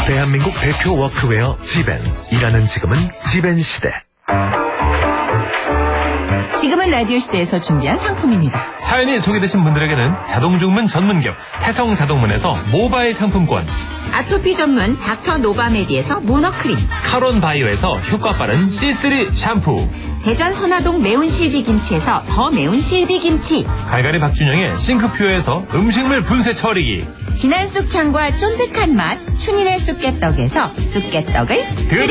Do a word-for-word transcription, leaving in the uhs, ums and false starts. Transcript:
대한민국 대표 워크웨어 지벤. 일하는 지금은 지벤 시대. 지금은 라디오 시대에서 준비한 상품입니다. 사연이 소개되신 분들에게는 자동주문 전문기업 태성자동문에서 모바일 상품권, 아토피 전문 닥터 노바메디에서 모너크림, 카론바이오에서 효과 빠른 씨쓰리 샴푸, 대전 선화동 매운 실비김치에서 더 매운 실비김치, 갈갈이 박준영의 싱크퓨어에서 음식물 분쇄 처리기, 진한 쑥향과 쫀득한 맛 춘인의 쑥개떡에서 쑥개떡을 드립니다.